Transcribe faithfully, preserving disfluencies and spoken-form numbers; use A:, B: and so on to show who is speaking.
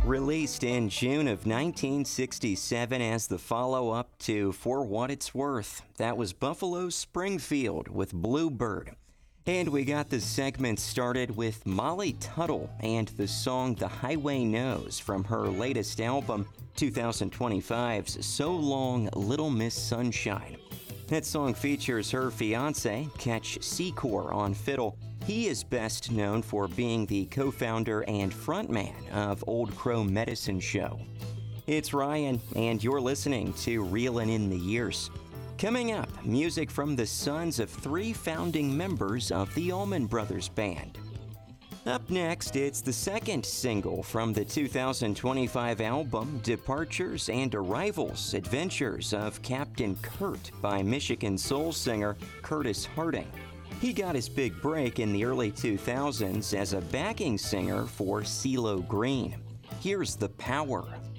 A: Released in June of nineteen sixty-seven as the follow-up to For What It's Worth, that was Buffalo Springfield with Bluebird. And we got this segment started with Molly Tuttle and the song The Highway Knows from her latest album, twenty twenty-five's So Long Little Miss Sunshine. That song features her fiancé, Ketch Secor, on fiddle. He is best known for being the co-founder and frontman of Old Crow Medicine Show. It's Ryan, and you're listening to Reelin' in the Years. Coming up, music from the sons of three founding members of the Allman Brothers Band. Up next, it's the second single from the two thousand twenty-five album Departures and Arrivals, Adventures of Captain Kurt by Michigan soul singer Curtis Harding. He got his big break in the early two thousands as a backing singer for CeeLo Green. Here's The Power.